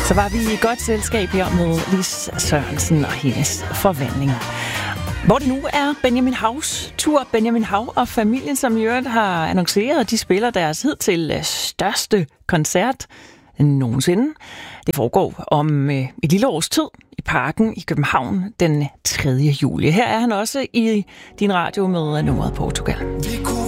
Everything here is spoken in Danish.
Så var vi i godt selskab her med Lis Sørensen og hendes forvandling. Hvor det nu er Benjamin Haus tur. Benjamin Hav og familien, som i øvrigt har annonceret, at de spiller deres hidtil største koncert nogensinde. Det foregår om et lille års tid i Parken i København den 3. juli. Her er han også i din radio med nummeret Portugal.